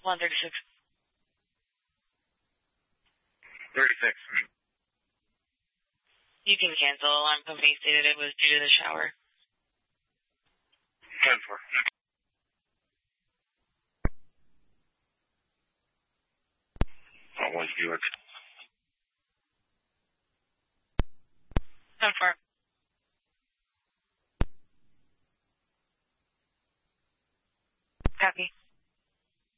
136. 36. You can cancel. Alarm company stated it was due to the shower. 10-4. Always do it. 10-4. Copy.